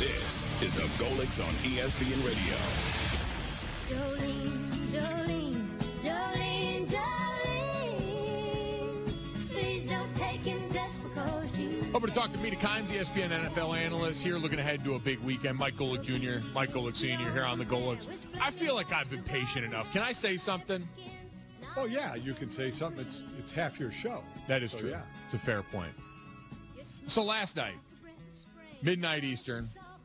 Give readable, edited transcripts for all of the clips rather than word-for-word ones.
This is the Golics on ESPN Radio. Jolene, Jolene, Jolene, Jolene. Please don't take him just because you. Over to talk to Mina Kimes, ESPN NFL analyst here, looking ahead to a big weekend. Mike Golic Jr., Mike Golic Sr. here on the Golics. I feel like I've been patient enough. Can I say something? Oh, yeah, you can say something. It's half your show. That is true. Yeah. It's a fair point. So last night, midnight Eastern,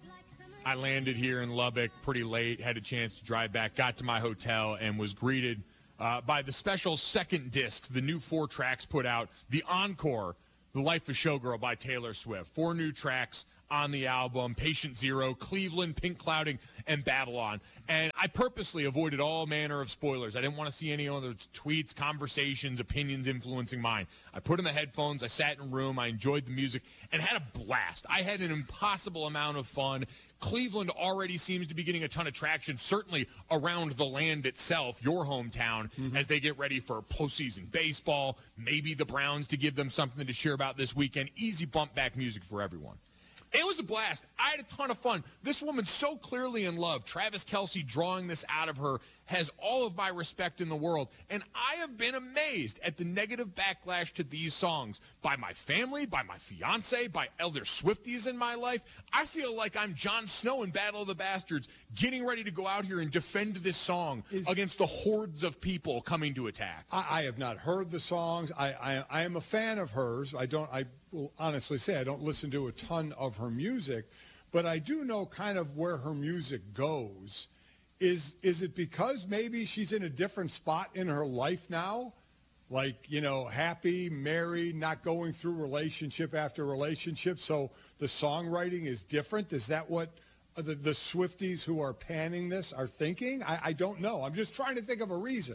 I landed here in Lubbock pretty late, had a chance to drive back, got to my hotel, and was greeted by the special second disc, the new 4 tracks put out, the Encore, The Life of Showgirl by Taylor Swift. 4 new tracks on the album, Patient Zero, Cleveland, Pink Clouding, and Babylon. And I purposely avoided all manner of spoilers. I didn't want to see any other tweets, conversations, opinions influencing mine. I put in the headphones, I sat in a room, I enjoyed the music, and had a blast. I had an impossible amount of fun. Cleveland already seems to be getting a ton of traction, certainly around the land itself, your hometown, as they get ready for postseason baseball, maybe the Browns to give them something to cheer about this weekend. Easy bump back music for everyone. It was a blast. I had a ton of fun. This woman's so clearly in love. Travis Kelce drawing this out of her has all of my respect in the world. And I have been amazed at the negative backlash to these songs by my family, by my fiance, by elder Swifties in my life. I feel like I'm Jon Snow in Battle of the Bastards, getting ready to go out here and defend this song against the hordes of people coming to attack. I have not heard the songs. I am a fan of hers. I will honestly say I don't listen to a ton of her music, but I do know kind of where her music goes. Is it because maybe she's in a different spot in her life now? Like, happy, married, not going through relationship after relationship, so the songwriting is different? Is that what the Swifties who are panning this are thinking? I don't know. I'm just trying to think of a reason.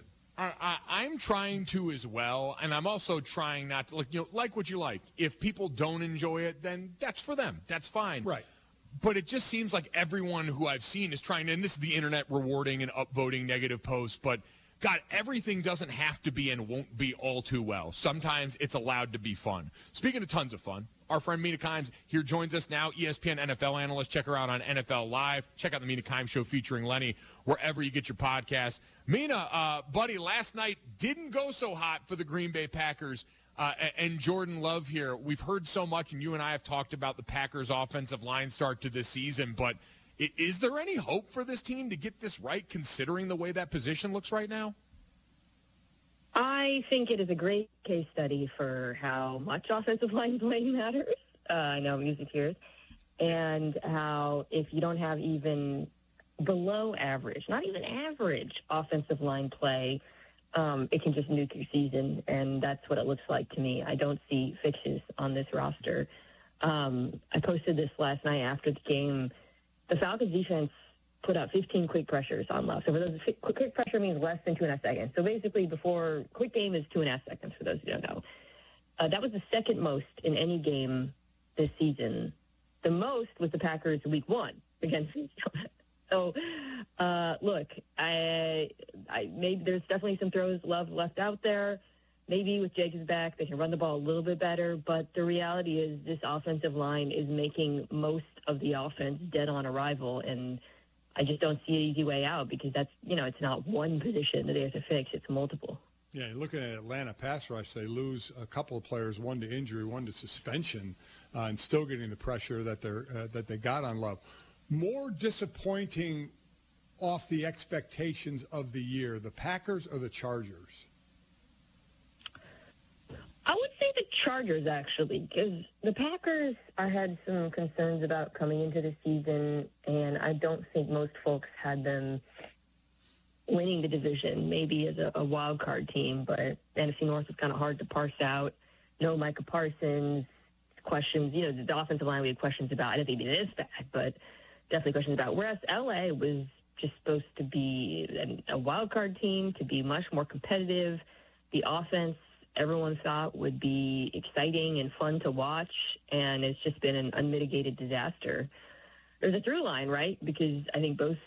I'm trying to as well, and I'm also trying not to, like what you like. If people don't enjoy it, then that's for them. That's fine. Right. But it just seems like everyone who I've seen is trying, and this is the internet rewarding and upvoting negative posts, but God, everything doesn't have to be and won't be all too well. Sometimes it's allowed to be fun. Speaking of tons of fun, our friend Mina Kimes here joins us now, ESPN NFL analyst. Check her out on NFL Live. Check out the Mina Kimes Show featuring Lenny wherever you get your podcasts. Mina, buddy, last night didn't go so hot for the Green Bay Packers and Jordan Love here. We've heard so much, and you and I have talked about the Packers' offensive line start to this season, but is there any hope for this team to get this right, considering the way that position looks right now? I think it is a great case study for how much offensive line playing matters. I know I'm using tears. And how if you don't have even below average, not even average offensive line play, it can just nuke your season. And that's what it looks like to me. I don't see fixes on this roster. I posted this last night after the game. The Falcons defense put up 15 quick pressures on Love. So for those, quick pressure means less than 2.5 seconds. So basically before quick game is 2.5 seconds for those who don't know. That was the second most in any game this season. The most was the Packers week 1 against each other. So, look, I maybe there's definitely some throws Love left out there. Maybe with Jacobs back, they can run the ball a little bit better. But the reality is this offensive line is making most of the offense dead on arrival. And I just don't see an easy way out because that's, it's not one position that they have to fix. It's multiple. Yeah, you're looking at Atlanta pass rush. They lose a couple of players, one to injury, one to suspension, and still getting the pressure that they got on Love. More disappointing off the expectations of the year, the Packers or the Chargers? I would say the Chargers, actually, because the Packers had some concerns about coming into the season, and I don't think most folks had them winning the division, maybe as a wild card team, but NFC North was kind of hard to parse out. No Micah Parsons, questions, the offensive line we had questions about. I didn't think it'd be this bad, but definitely questions about. Whereas LA was just supposed to be a wild card team, to be much more competitive. The offense, everyone thought would be exciting and fun to watch, and it's just been an unmitigated disaster. There's a through line, right? Because I think both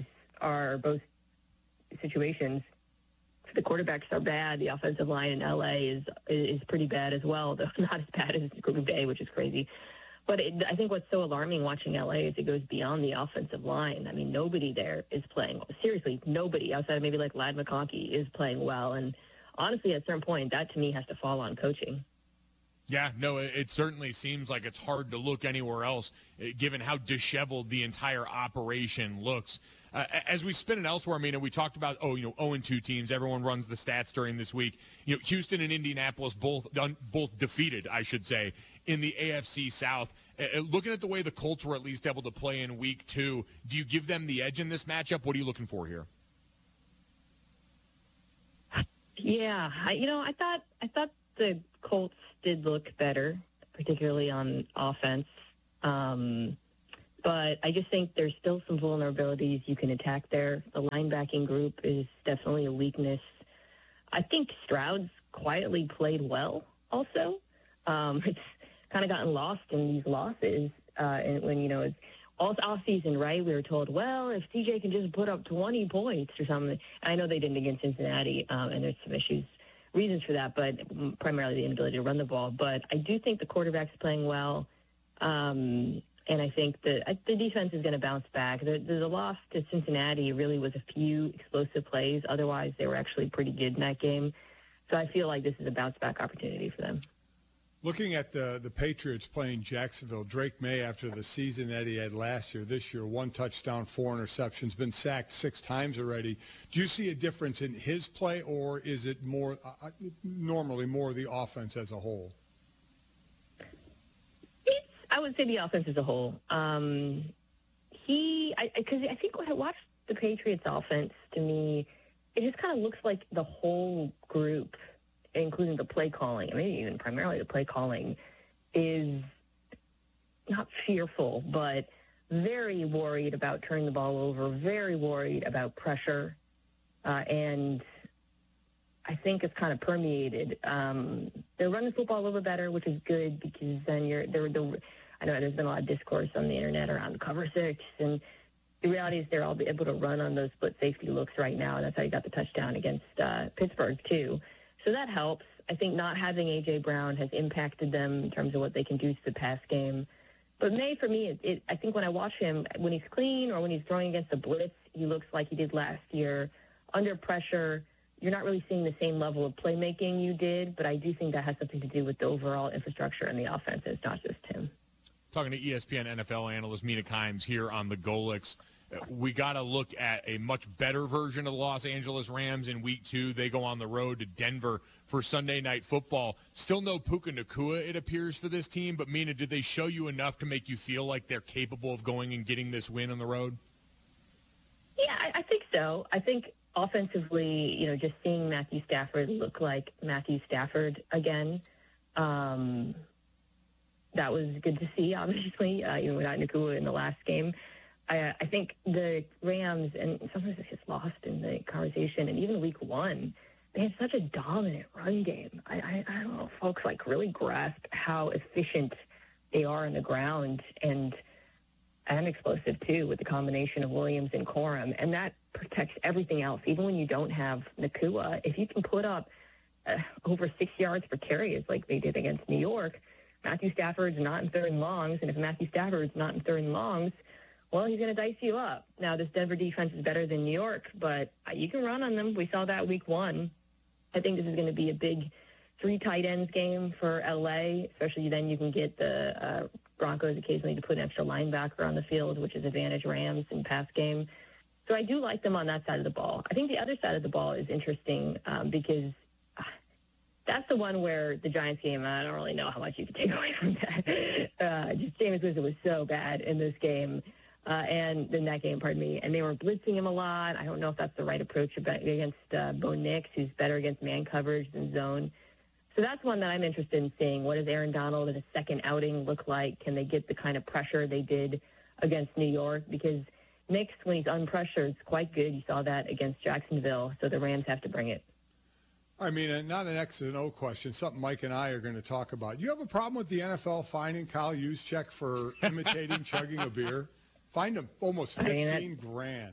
situations, the quarterbacks are bad. The offensive line in LA is pretty bad as well, though not as bad as Green Bay, which is crazy. But I think what's so alarming watching LA is it goes beyond the offensive line. I mean, nobody there is playing. Seriously, nobody outside of maybe like Ladd McConkey is playing well. And honestly, at a certain point, that to me has to fall on coaching. Yeah, no, it certainly seems like it's hard to look anywhere else, given how disheveled the entire operation looks. As we spin it elsewhere, I mean, we talked about, 0-2 teams. Everyone runs the stats during this week. Houston and Indianapolis both defeated, I should say, in the AFC South. Looking at the way the Colts were at least able to play in week 2, do you give them the edge in this matchup? What are you looking for here? Yeah, I thought the Colts did look better, particularly on offense. But I just think there's still some vulnerabilities you can attack there. The linebacking group is definitely a weakness. I think Stroud's quietly played well also. It's kind of gotten lost in these losses. And when, it's all offseason, right? We were told, well, if TJ can just put up 20 points or something. I know they didn't against Cincinnati, and there's some reasons for that, but primarily the inability to run the ball. But I do think the quarterback's playing well. And I think that the defense is going to bounce back. The loss to Cincinnati really was a few explosive plays. Otherwise, they were actually pretty good in that game. So I feel like this is a bounce-back opportunity for them. Looking at the Patriots playing Jacksonville, Drake May, after the season that he had last year, this year, 1 touchdown, 4 interceptions, been sacked 6 times already. Do you see a difference in his play, or is it more normally more the offense as a whole? I would say the offense as a whole. Because I think when I watch the Patriots offense, to me, it just kind of looks like the whole group, including the play calling, maybe even primarily the play calling, is not fearful, but very worried about turning the ball over, very worried about pressure, and I think it's kind of permeated. They're running the football a little bit better, which is good because then I know there's been a lot of discourse on the internet around cover 6, and the reality is they're all able to run on those split safety looks right now, and that's how you got the touchdown against Pittsburgh too. So that helps. I think not having A.J. Brown has impacted them in terms of what they can do to the pass game. But May, for me, I think when I watch him, when he's clean or when he's throwing against the blitz, he looks like he did last year. Under pressure, you're not really seeing the same level of playmaking you did, but I do think that has something to do with the overall infrastructure and the offense. It's not just him. Talking to ESPN NFL analyst Mina Kimes here on the Golix. We got to look at a much better version of the Los Angeles Rams in week 2. They go on the road to Denver for Sunday Night Football. Still no Puka Nacua, it appears, for this team. But, Mina, did they show you enough to make you feel like they're capable of going and getting this win on the road? Yeah, I think so. I think offensively, just seeing Matthew Stafford look like Matthew Stafford again, that was good to see, obviously, without Nacua in the last game. I think the Rams, and sometimes it's just lost in the conversation, and even week 1, they had such a dominant run game. I don't know if folks really grasp how efficient they are on the ground, and explosive too with the combination of Williams and Corum, and that protects everything else. Even when you don't have Nacua, if you can put up over 6 yards per carry, like they did against New York, Matthew Stafford's not in 3rd and longs, and if Matthew Stafford's not in 3rd and longs, well, he's going to dice you up. Now, this Denver defense is better than New York, but you can run on them. We saw that week 1. I think this is going to be a big 3 tight ends game for L.A., especially then you can get the Broncos occasionally to put an extra linebacker on the field, which is advantage Rams in pass game. So I do like them on that side of the ball. I think the other side of the ball is interesting because that's the one where the Giants game, I don't really know how much you can take away from that. Just Jameis Winston was so bad in this game. And in that game, and they were blitzing him a lot. I don't know if that's the right approach against Bo Nix, who's better against man coverage than zone. So that's one that I'm interested in seeing. What does Aaron Donald in his second outing look like? Can they get the kind of pressure they did against New York? Because Nix, when he's unpressured, is quite good. You saw that against Jacksonville. So the Rams have to bring it. I mean, not an X and O question, something Mike and I are going to talk about. You have a problem with the NFL fining Kyle Juszczyk for imitating chugging a beer? Fined him almost $15,000.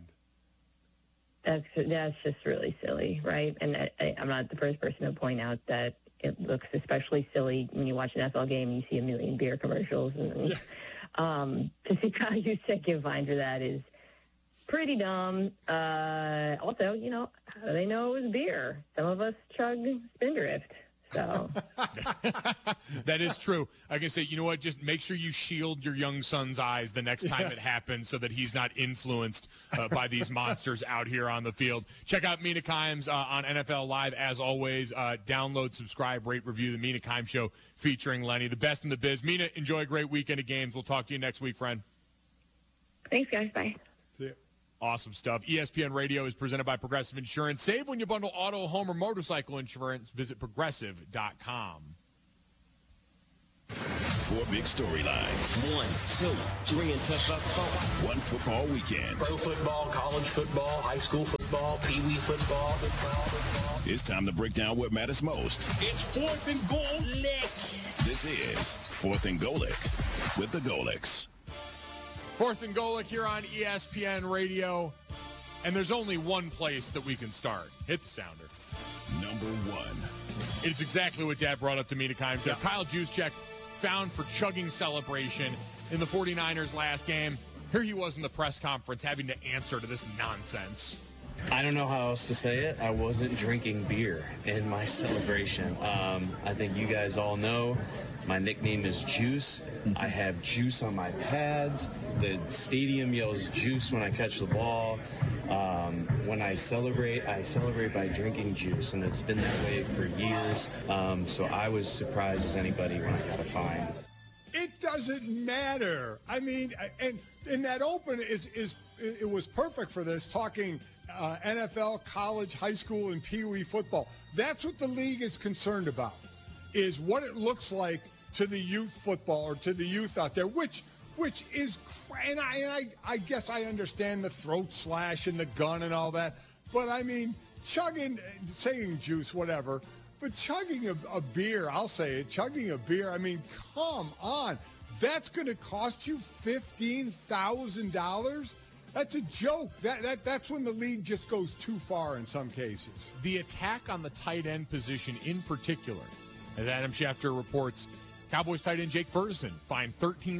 That's just really silly, right? And I'm not the first person to point out that it looks especially silly when you watch an NFL game and you see a million beer commercials. And to see Kyle Juszczyk give fine for that is pretty dumb. Also, how do they know it was beer? Some of us chug Spindrift. So that is true. I can say, you know what? Just make sure you shield your young son's eyes the next time it happens so that he's not influenced by these monsters out here on the field. Check out Mina Kimes on NFL Live. As always, download, subscribe, rate, review the Mina Kimes Show featuring Lenny, the best in the biz. Mina, enjoy a great weekend of games. We'll talk to you next week, friend. Thanks, guys. Bye. See ya. Awesome stuff. ESPN Radio is presented by Progressive Insurance. Save when you bundle auto, home, or motorcycle insurance. Visit Progressive.com. 4 big storylines. 1, 2, 3, and 4. One football weekend. Pro football, college football, high school football, pee-wee football. It's time to break down what matters most. It's 4th and goal. This is 4th and Golic with the Golics. 4th and Golic here on ESPN Radio. And there's only one place that we can start. Hit the sounder. Number 1. It's exactly what Dad brought up to Mina Kimes. Yeah. Kyle Juszczyk found for chugging celebration in the 49ers last game. Here he was in the press conference having to answer to this nonsense. I don't know how else to say it. I wasn't drinking beer in my celebration. I think you guys all know my nickname is Juice. I have juice on my pads. The stadium yells juice when I catch the ball. When I celebrate by drinking juice, and it's been that way for years. So I was surprised as anybody when I got a fine. It doesn't matter. I mean, and in that open it was perfect for this, talking NFL, college, high school, and Pee-wee football. That's what the league is concerned about, is what it looks like to the youth football or to the youth out there, which is, and I guess I understand the throat slash and the gun and all that, but I mean, saying juice, whatever, but chugging a beer, I'll say it, chugging a beer, I mean, come on. That's going to cost you $15,000? That's a joke. That's when the league just goes too far in some cases. The attack on the tight end position in particular, as Adam Schefter reports, Cowboys tight end Jake Ferguson fined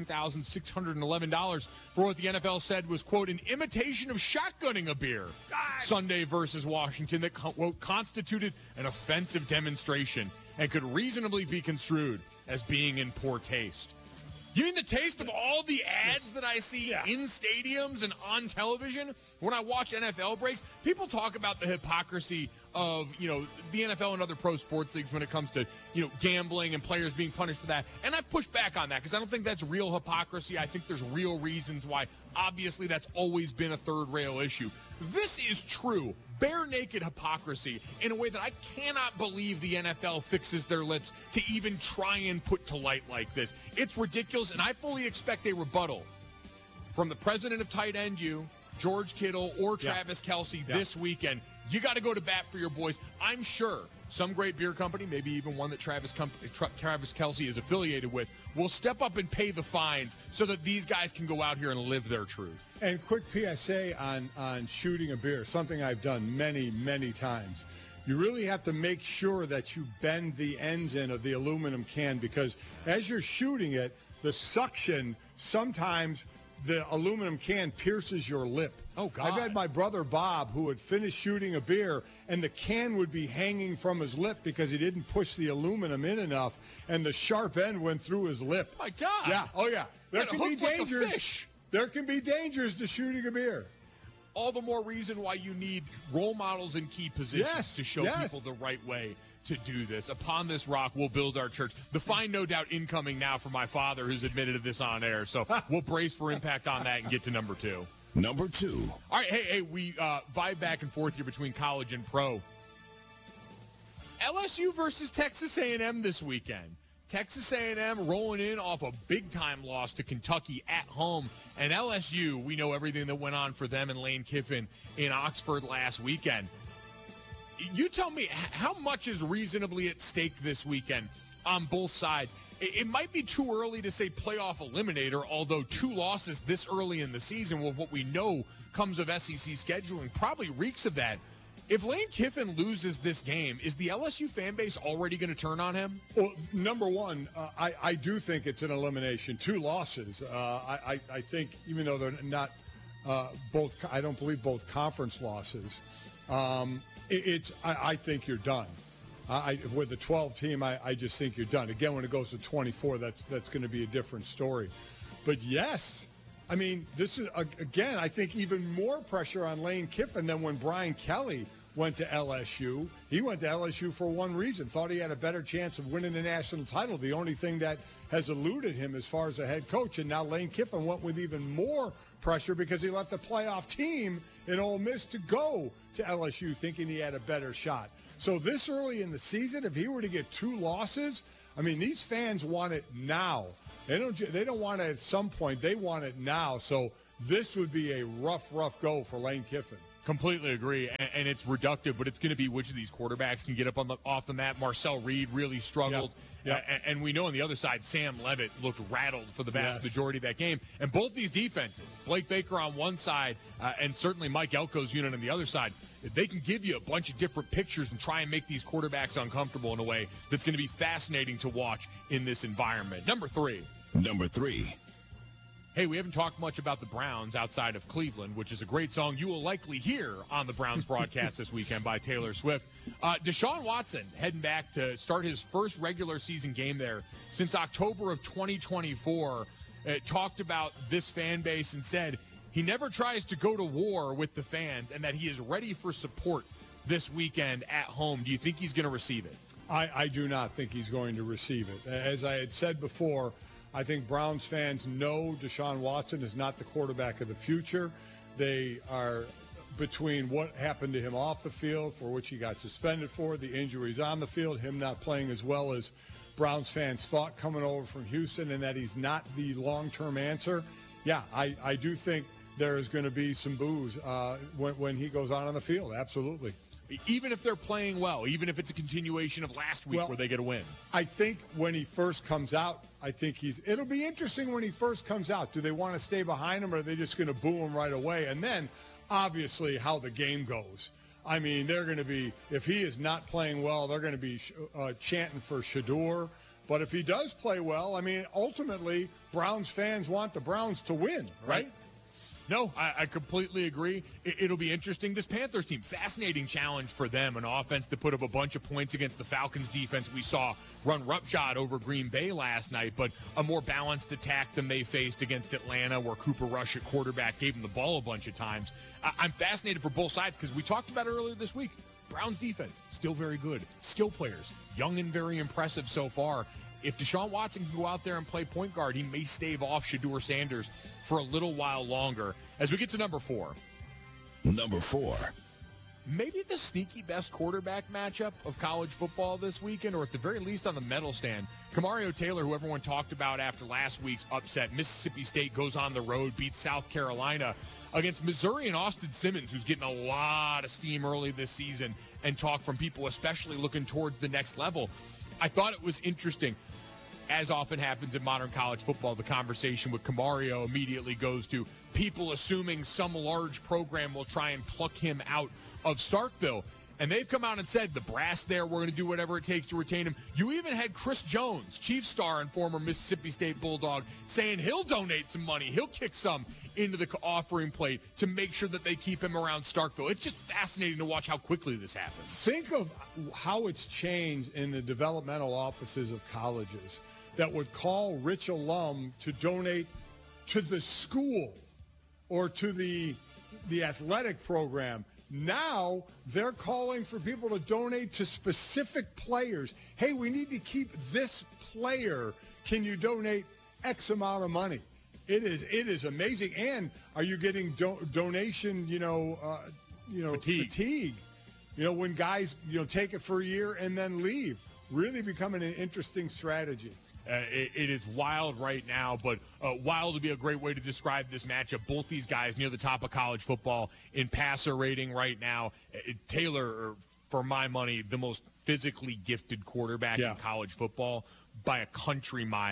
$13,611 for what the NFL said was, quote, an imitation of shotgunning a beer Sunday versus Washington that, quote, constituted an offensive demonstration and could reasonably be construed as being in poor taste. You mean the taste of all the ads that I see in stadiums and on television when I watch NFL breaks? People talk about the hypocrisy of, the NFL and other pro sports leagues when it comes to, gambling and players being punished for that. And I've pushed back on that because I don't think that's real hypocrisy. I think there's real reasons why, obviously, that's always been a third-rail issue. This is true, bare-naked hypocrisy in a way that I cannot believe the NFL fixes their lips to even try and put to light like this. It's ridiculous, and I fully expect a rebuttal from the president of Tight End U, George Kittle, or Travis Kelce this weekend. You got to go to bat for your boys. I'm sure some great beer company, maybe even one that Travis Kelce is affiliated with, will step up and pay the fines so that these guys can go out here and live their truth. And quick PSA on shooting a beer, something I've done many, many times. You really have to make sure that you bend the ends in of the aluminum can, because as you're shooting it, the suction, sometimes the aluminum can pierces your lip. Oh, God. I've had my brother Bob, who had finished shooting a beer, and the can would be hanging from his lip because he didn't push the aluminum in enough, and the sharp end went through his lip. My God. Yeah. Oh, yeah. There can be dangers. Like a fish. There can be dangers to shooting a beer. All the more reason why you need role models in key positions to show people the right way to do this. Upon this rock, we'll build our church. The fine, no doubt, incoming now from my father, who's admitted to this on air. So we'll brace for impact on that and get to number 2. Number 2. All right, hey, we vibe back and forth here between college and pro. LSU versus Texas A&M this weekend. Texas A&M rolling in off a big-time loss to Kentucky at home. And LSU, we know everything that went on for them and Lane Kiffin in Oxford last weekend. You tell me, how much is reasonably at stake this weekend on both sides? It might be too early to say playoff eliminator, although 2 losses this early in the season with what we know comes of SEC scheduling probably reeks of that. If Lane Kiffin loses this game, is the LSU fan base already going to turn on him? Well, number one, I do think it's an elimination. 2 losses. I think, even though they're not both, I don't believe both conference losses. I think you're done. With the 12 team, I just think you're done. Again, when it goes to 24, that's going to be a different story. But yes, I mean, this is, again, I think even more pressure on Lane Kiffin than when Brian Kelly went to LSU. He went to LSU for one reason, thought he had a better chance of winning the national title, the only thing that has eluded him as far as a head coach. And now Lane Kiffin went with even more pressure because he left a playoff team in Ole Miss to go to LSU thinking he had a better shot. So this early in the season, if he were to get 2 losses, I mean, these fans want it now. They don't want it at some point. They want it now. So this would be a rough go for Lane Kiffin. Completely agree, and it's reductive, but it's going to be which of these quarterbacks can get up off the mat. Marcel Reed really struggled, and we know on the other side, Sam Levitt looked rattled for the vast majority of that game. And both these defenses, Blake Baker on one side and certainly Mike Elko's unit on the other side, they can give you a bunch of different pictures and try and make these quarterbacks uncomfortable in a way that's going to be fascinating to watch in this environment. Number 3. Hey, we haven't talked much about the Browns outside of Cleveland, which is a great song you will likely hear on the Browns broadcast this weekend by Taylor Swift. Deshaun Watson heading back to start his first regular season game there since October of 2024. Talked about this fan base and said he never tries to go to war with the fans and that he is ready for support this weekend at home. Do you think he's going to receive it? I do not think he's going to receive it. As I had said before, I think Browns fans know Deshaun Watson is not the quarterback of the future. They are between what happened to him off the field, for which he got suspended for, the injuries on the field, him not playing as well as Browns fans thought coming over from Houston, and that he's not the long-term answer. Yeah, I do think there is going to be some boos when he goes out on the field. Absolutely. Even if they're playing well, even if it's a continuation of last week where they get a win. I think when he first comes out, it'll be interesting when he first comes out. Do they want to stay behind him, or are they just going to boo him right away? And then, obviously, how the game goes. I mean, they're going to be, if he is not playing well, they're going to be chanting for Shedeur. But if he does play well, I mean, ultimately, Browns fans want the Browns to win, right? No, I completely agree. It'll be interesting. This Panthers team, fascinating challenge for them. An offense that put up a bunch of points against the Falcons defense we saw run roughshod over Green Bay last night, but a more balanced attack than they faced against Atlanta, where Cooper Rush at quarterback gave them the ball a bunch of times. I'm fascinated for both sides because we talked about it earlier this week. Browns defense, still very good. Skill players, young and very impressive so far. If Deshaun Watson can go out there and play point guard, he may stave off Shedeur Sanders for a little while longer. As we get to number 4. Maybe the sneaky best quarterback matchup of college football this weekend, or at the very least on the medal stand. Kamario Taylor, who everyone talked about after last week's upset. Mississippi State goes on the road, beats South Carolina against Missouri and Austin Simmons, who's getting a lot of steam early this season, and talk from people especially looking towards the next level. I thought it was interesting. As often happens in modern college football, the conversation with Kamario immediately goes to people assuming some large program will try and pluck him out of Starkville. And they've come out and said, the brass there, we're going to do whatever it takes to retain him. You even had Chris Jones, Chief star and former Mississippi State Bulldog, saying he'll donate some money. He'll kick some into the offering plate to make sure that they keep him around Starkville. It's just fascinating to watch how quickly this happens. Think of how it's changed in the developmental offices of colleges that would call rich alum to donate to the school or to the athletic program. Now they're calling for people to donate to specific players. Hey, we need to keep this player. Can you donate X amount of money? It is amazing. And are you getting donation, fatigue? When guys, take it for a year and then leave. Really becoming an interesting strategy. It is wild right now, but wild would be a great way to describe this matchup. Both these guys near the top of college football in passer rating right now. Taylor, for my money, the most physically gifted quarterback in college football by a country mile.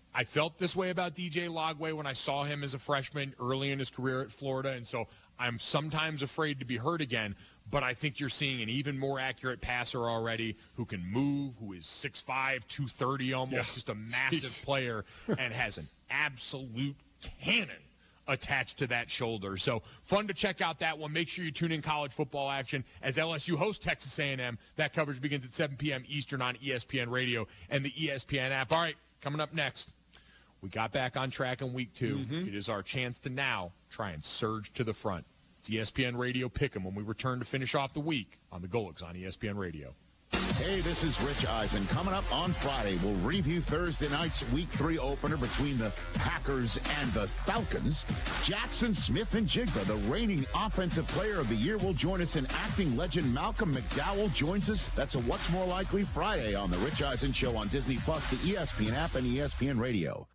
I felt this way about DJ Logway when I saw him as a freshman early in his career at Florida, and so I'm sometimes afraid to be hurt again, but I think you're seeing an even more accurate passer already who can move, who is 6'5", 230 almost, just a massive player, and has an absolute cannon attached to that shoulder. So fun to check out that one. Make sure you tune in college football action as LSU hosts Texas A&M. That coverage begins at 7 p.m. Eastern on ESPN Radio and the ESPN app. All right, coming up next, we got back on track in week 2. It is our chance to now try and surge to the front. It's ESPN Radio Pick'em when we return to finish off the week on the Golics on ESPN Radio. Hey, this is Rich Eisen. Coming up on Friday, we'll review Thursday night's Week 3 opener between the Packers and the Falcons. Jackson Smith-Njigba, the reigning Offensive Player of the Year, will join us, and acting legend Malcolm McDowell joins us. That's a What's More Likely Friday on the Rich Eisen Show on Disney+, the ESPN app, and ESPN Radio.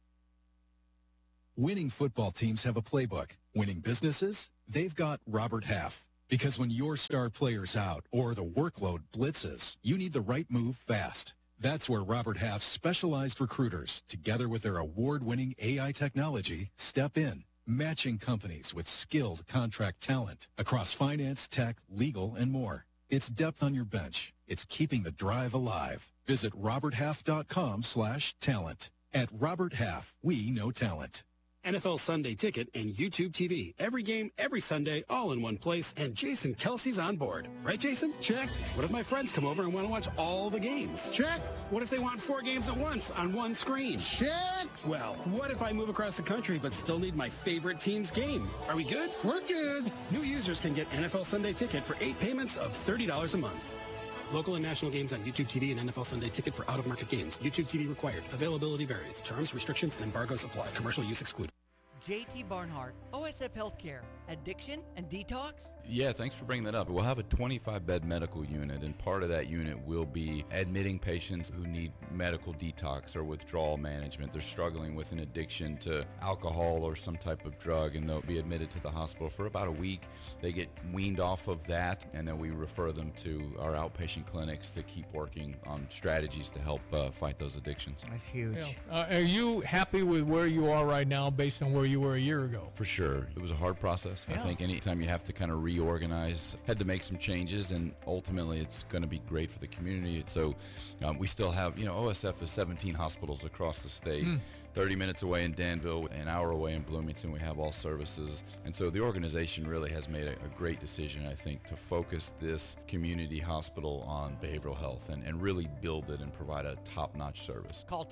Winning football teams have a playbook. Winning businesses, they've got Robert Half. Because when your star player's out or the workload blitzes, you need the right move fast. That's where Robert Half's specialized recruiters, together with their award-winning AI technology, step in, matching companies with skilled contract talent across finance, tech, legal, and more. It's depth on your bench. It's keeping the drive alive. Visit roberthalf.com/talent. At Robert Half, we know talent. NFL Sunday Ticket and YouTube TV. Every game, every Sunday, all in one place, and Jason Kelsey's on board. Right, Jason? Check. What if my friends come over and want to watch all the games? Check. What if they want 4 games at once on one screen? Check. Well, what if I move across the country but still need my favorite team's game? Are we good? We're good. New users can get NFL Sunday Ticket for 8 payments of $30 a month. Local and national games on YouTube TV and NFL Sunday Ticket for out-of-market games. YouTube TV required. Availability varies. Terms, restrictions, and embargoes apply. Commercial use excluded. JT Barnhart, OSF Healthcare, addiction and detox? Yeah, thanks for bringing that up. We'll have a 25-bed medical unit, and part of that unit will be admitting patients who need medical detox or withdrawal management. They're struggling with an addiction to alcohol or some type of drug, and they'll be admitted to the hospital for about a week. They get weaned off of that, and then we refer them to our outpatient clinics to keep working on strategies to help fight those addictions. That's huge. Yeah. Are you happy with where you are right now based on where you were a year ago? For sure. It was a hard process. Yeah. I think anytime you have to kind of reorganize, had to make some changes, and ultimately it's going to be great for the community. So we still have, OSF is 17 hospitals across the state. 30 minutes away in Danville, an hour away in Bloomington, we have all services. And so the organization really has made a great decision, I think, to focus this community hospital on behavioral health and really build it and provide a top-notch service. Call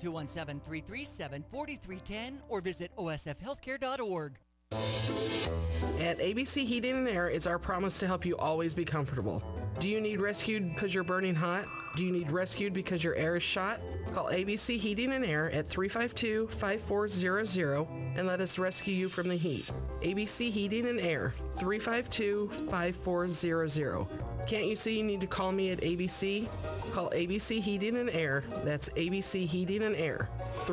217-337-4310 or visit osfhealthcare.org. At ABC Heating and Air, it's our promise to help you always be comfortable. Do you need rescued because you're burning hot? Do you need rescued because your air is shot? Call ABC Heating and Air at 352-5400 and let us rescue you from the heat. ABC Heating and Air, 352-5400. Can't you see you need to call me at ABC? Call ABC Heating and Air. That's ABC Heating and Air,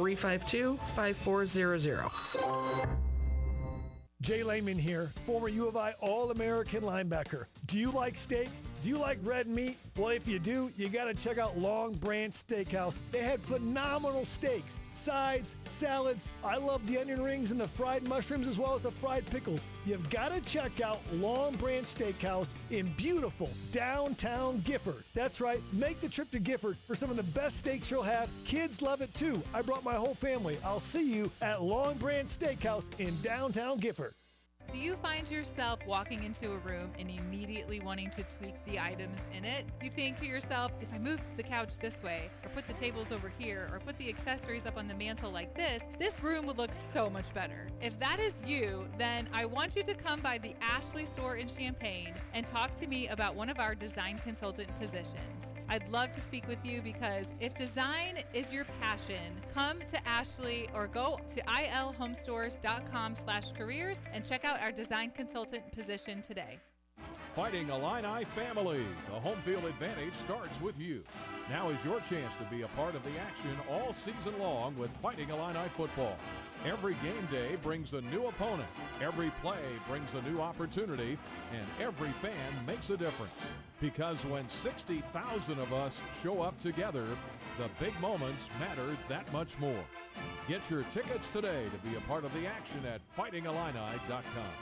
352-5400. Jay Lehman here, former U of I All-American linebacker. Do you like steak? Do you like red meat? Well, if you do, you got to check out Long Branch Steakhouse. They had phenomenal steaks, sides, salads. I love the onion rings and the fried mushrooms as well as the fried pickles. You've got to check out Long Branch Steakhouse in beautiful downtown Gifford. That's right, make the trip to Gifford for some of the best steaks you'll have. Kids love it too. I brought my whole family. I'll see you at Long Branch Steakhouse in downtown Gifford. Do you find yourself walking into a room and immediately wanting to tweak the items in it? You think to yourself, if I move the couch this way, or put the tables over here, or put the accessories up on the mantle like this room would look so much better. If that is you, then I want you to come by the Ashley store in Champaign and talk to me about one of our design consultant positions. I'd love to speak with you because if design is your passion, come to Ashley or go to ilhomestores.com/careers and check out our design consultant position today. Fighting Illini family, the home field advantage starts with you. Now is your chance to be a part of the action all season long with Fighting Illini football. Every game day brings a new opponent, every play brings a new opportunity, and every fan makes a difference. Because when 60,000 of us show up together, the big moments matter that much more. Get your tickets today to be a part of the action at fightingillini.com.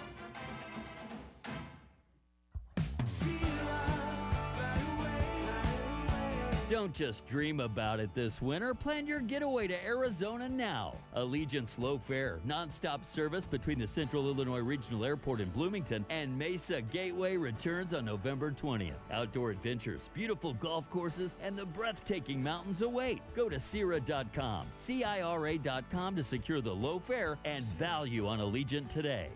Don't just dream about it this winter. Plan your getaway to Arizona now. Allegiant's low fare, nonstop service between the Central Illinois Regional Airport in Bloomington and Mesa Gateway returns on November 20th. Outdoor adventures, beautiful golf courses, and the breathtaking mountains await. Go to Cira.com, CIRA.com to secure the low fare and value on Allegiant today.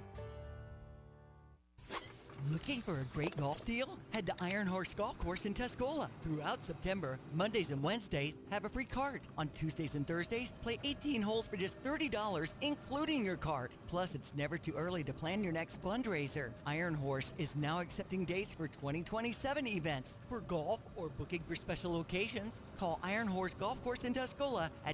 Looking for a great golf deal? Head to Iron Horse Golf Course in Tuscola. Throughout September, Mondays and Wednesdays, have a free cart. On Tuesdays and Thursdays, play 18 holes for just $30, including your cart. Plus, it's never too early to plan your next fundraiser. Iron Horse is now accepting dates for 2027 events. For golf or booking for special occasions, call Iron Horse Golf Course in Tuscola at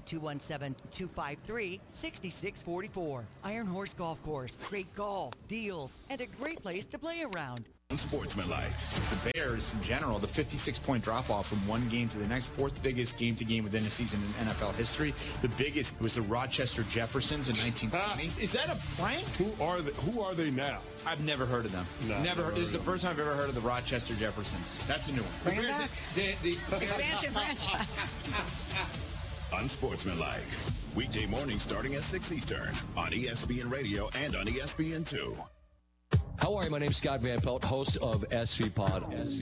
217-253-6644. Iron Horse Golf Course. Great golf, deals, and a great place to play around. Unsportsmanlike. The Bears, in general, the 56-point drop-off from one game to the next, fourth biggest game-to-game within a season in NFL history. The biggest was the Rochester Jeffersons in 1920. Is that a prank? Who are they now? I've never heard of them. No, never. This is the first time I've ever heard of the Rochester Jeffersons. That's a new one. Bring it back. The expansion franchise. Unsportsmanlike. Weekday morning starting at 6 Eastern on ESPN Radio and on ESPN2. How are you? My name's Scott Van Pelt, host of SV Pod,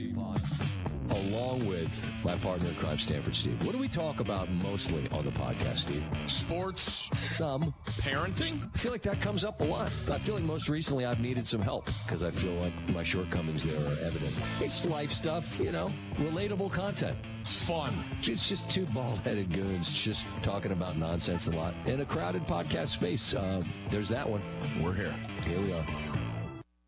along with my partner in crime, Stanford Steve. What do we talk about mostly on the podcast, Steve? Sports. Some. Parenting? I feel like that comes up a lot. I feel like most recently I've needed some help because I feel like my shortcomings there are evident. It's life stuff, relatable content. It's fun. It's just two bald-headed goons just talking about nonsense a lot in a crowded podcast space. There's that one. We're here. Here we are.